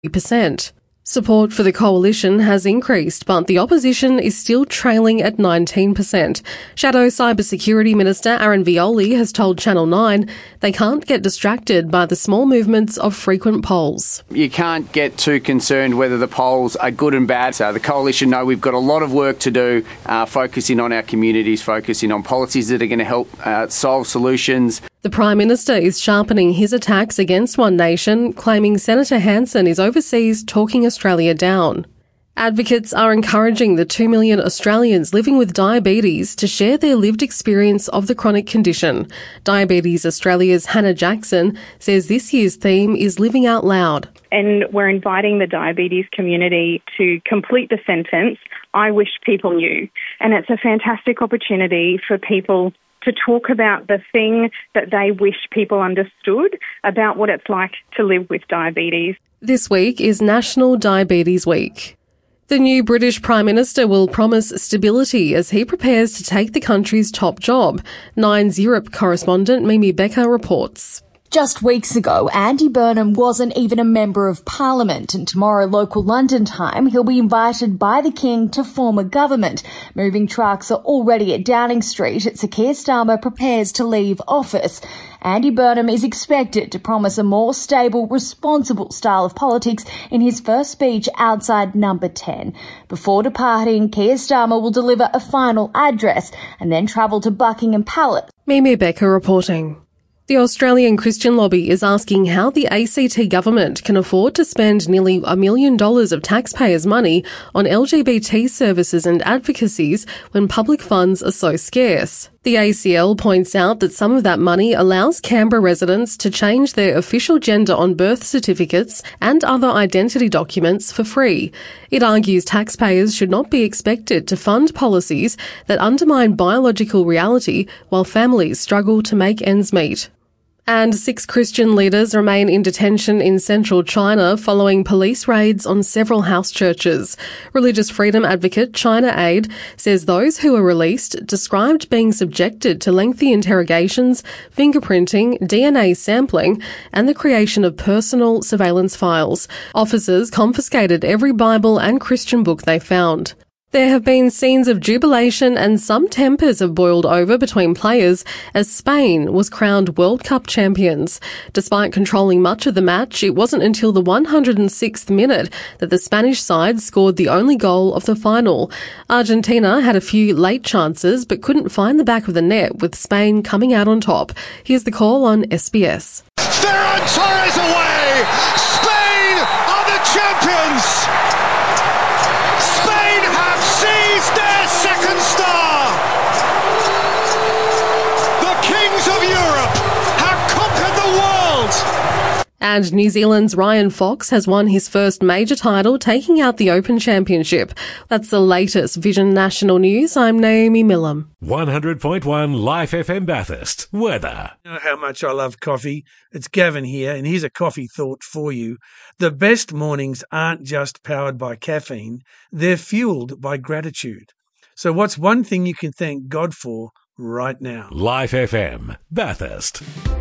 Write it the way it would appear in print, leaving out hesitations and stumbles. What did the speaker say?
percent. Support for the coalition has increased, but the opposition is still trailing at 19%. Shadow Cybersecurity Minister Aaron Violi has told Channel 9 they can't get distracted by the small movements of frequent polls. You can't get too concerned whether the polls are good and bad. So the coalition know we've got a lot of work to do, focusing on our communities, focusing on policies that are going to help solve solutions. The Prime Minister is sharpening his attacks against One Nation, claiming Senator Hanson is overseas talking Australia down. Advocates are encouraging the 2 million Australians living with diabetes to share their lived experience of the chronic condition. Diabetes Australia's Hannah Jackson says this year's theme is living out loud. And we're inviting the diabetes community to complete the sentence, I wish people knew. And it's a fantastic opportunity for people to talk about the thing that they wish people understood about what it's like to live with diabetes. This week is National Diabetes Week. The new British Prime Minister will promise stability as he prepares to take the country's top job. Nine's Europe correspondent Mimi Becker reports. Just weeks ago, Andy Burnham wasn't even a member of Parliament, and tomorrow local London time, he'll be invited by the King to form a government. Moving trucks are already at Downing Street as Sir Keir Starmer prepares to leave office. Andy Burnham is expected to promise a more stable, responsible style of politics in his first speech outside Number 10. Before departing, Keir Starmer will deliver a final address and then travel to Buckingham Palace. Mimi Becker reporting. The Australian Christian Lobby is asking how the ACT government can afford to spend nearly $1 million of taxpayers' money on LGBT services and advocacies when public funds are so scarce. The ACL points out that some of that money allows Canberra residents to change their official gender on birth certificates and other identity documents for free. It argues taxpayers should not be expected to fund policies that undermine biological reality while families struggle to make ends meet. And 6 Christian leaders remain in detention in central China following police raids on several house churches. Religious freedom advocate China Aid says those who were released described being subjected to lengthy interrogations, fingerprinting, DNA sampling, and the creation of personal surveillance files. Officers confiscated every Bible and Christian book they found. There have been scenes of jubilation and some tempers have boiled over between players as Spain was crowned World Cup champions. Despite controlling much of the match, it wasn't until the 106th minute that the Spanish side scored the only goal of the final. Argentina had a few late chances but couldn't find the back of the net, with Spain coming out on top. Here's the call on SBS. Ferran Torres away! Spain are the champions! Their second star! The kings of Europe have conquered the world! And New Zealand's Ryan Fox has won his first major title, taking out the Open Championship. That's the latest Vision National News. I'm Naomi Millam. 100.1 Life FM Bathurst. Weather. You know how much I love coffee. It's Gavin here, and here's a coffee thought for you. The best mornings aren't just powered by caffeine, they're fueled by gratitude. So what's one thing you can thank God for right now? Life FM Bathurst.